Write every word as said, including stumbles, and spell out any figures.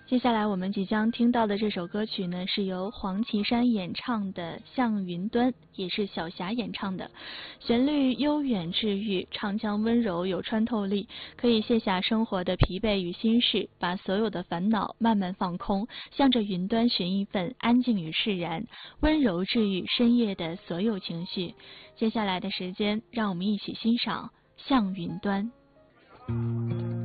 接下来我们即将听到的这首歌曲呢，是由黄绮珊演唱的《向云端》，也是小霞演唱的。旋律悠远治愈，唱腔温柔有穿透力，可以卸下生活的疲惫与心事，把所有的烦恼慢慢放空，向着云端寻一份安静与释然，温柔治愈深夜的所有情绪。接下来的时间，让我们一起欣赏《向云端》。